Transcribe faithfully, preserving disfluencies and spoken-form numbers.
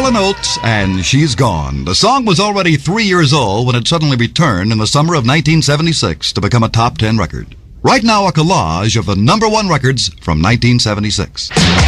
Hall and Oates and She's Gone. The song was already three years old when it suddenly returned in the summer of nineteen seventy-six to become a top ten record. Right now, a collage of the number one records from nineteen seventy-six.